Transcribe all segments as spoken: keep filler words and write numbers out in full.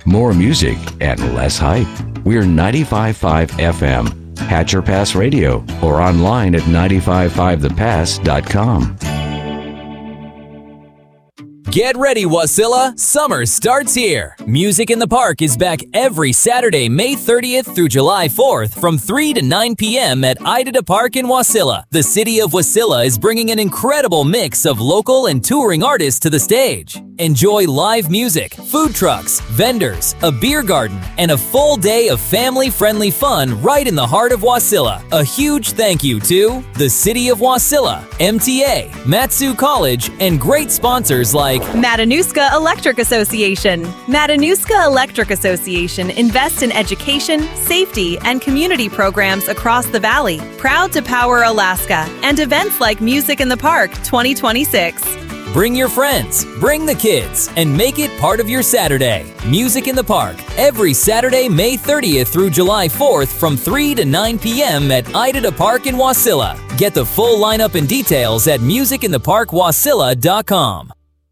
more music, and less hype. We're ninety-five point five F M, Hatcher Pass Radio, or online at nine five five the pass dot com. Get ready, Wasilla! Summer starts here! Music in the Park is back every Saturday, May thirtieth through July fourth from three to nine p.m. at Idada Park in Wasilla. The city of Wasilla is bringing an incredible mix of local and touring artists to the stage. Enjoy live music, food trucks, vendors, a beer garden, and a full day of family-friendly fun right in the heart of Wasilla. A huge thank you to the City of Wasilla, M T A, Matsu College, and great sponsors like Matanuska Electric Association. Matanuska Electric Association invests in education, safety, and community programs across the valley. Proud to power Alaska and events like Music in the Park twenty twenty-six. Bring your friends, bring the kids, and make it part of your Saturday. Music in the Park, every Saturday, May thirtieth through July fourth from three to nine p.m. at Idada Park in Wasilla. Get the full lineup and details at music in the park wasilla dot com.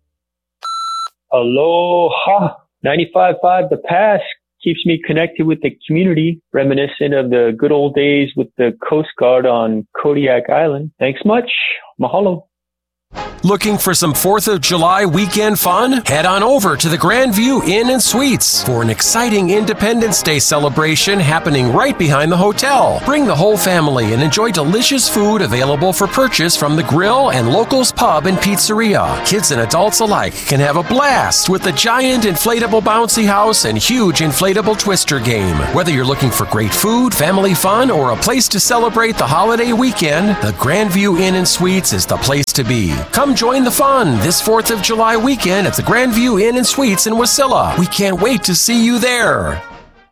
Aloha! ninety-five point five The Pass keeps me connected with the community, reminiscent of the good old days with the Coast Guard on Kodiak Island. Thanks much. Mahalo. Looking for some fourth of July weekend fun? Head on over to the Grandview Inn and Suites for an exciting Independence Day celebration happening right behind the hotel. Bring the whole family and enjoy delicious food available for purchase from the grill and Locals Pub and Pizzeria. Kids and adults alike can have a blast with the giant inflatable bouncy house and huge inflatable twister game. Whether you're looking for great food, family fun, or a place to celebrate the holiday weekend, the Grandview Inn and Suites is the place to be. Come join the fun this fourth of July weekend at the Grandview Inn and Suites in Wasilla. We can't wait to see you there.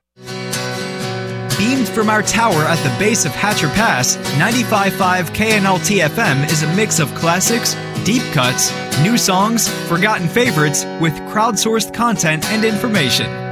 Beamed from our tower at the base of Hatcher Pass, ninety-five point five K N L T F M is a mix of classics, deep cuts, new songs, forgotten favorites, with crowdsourced content and information.